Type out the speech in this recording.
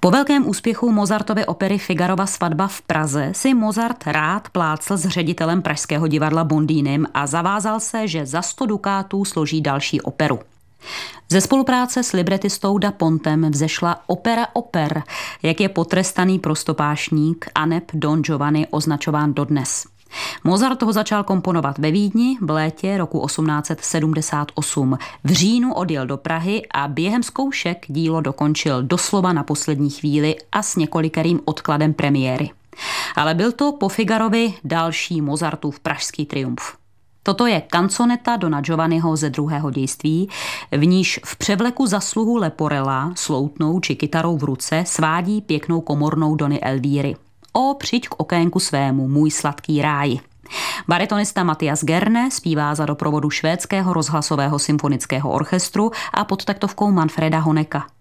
Po velkém úspěchu Mozartovy opery Figarova svatba v Praze si Mozart rád plácl s ředitelem pražského divadla Bondýnem a zavázal se, že za 100 dukátů složí další operu. Ze spolupráce s libretistou Da Pontem vzešla opera oper, jak je potrestaný prostopášník aneb Don Giovanni označován dodnes. Mozart ho začal komponovat ve Vídni v létě roku 1878. V říjnu odjel do Prahy a během zkoušek dílo dokončil doslova na poslední chvíli a s několikerým odkladem premiéry. Ale byl to po Figarovi další Mozartův pražský triumf. Toto je kanzoneta Dona Giovanniho ze druhého dějství, v níž v převleku zasluhu Leporella sloutnou či kytarou v ruce svádí pěknou komornou Dony Elvíry. O, přijď k okénku svému, můj sladký ráj. Baritonista Matthias Gerne zpívá za doprovodu švédského rozhlasového symfonického orchestru a pod taktovkou Manfreda Honeka.